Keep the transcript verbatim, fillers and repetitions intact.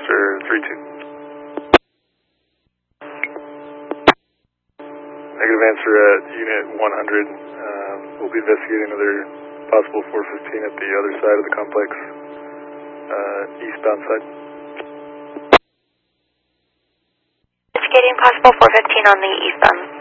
Foster three two. Negative answer at Unit one hundred. Um, we'll be investigating another possible four fifteen at the other side of the complex, uh, eastbound side. Investigating possible four fifteen on the eastbound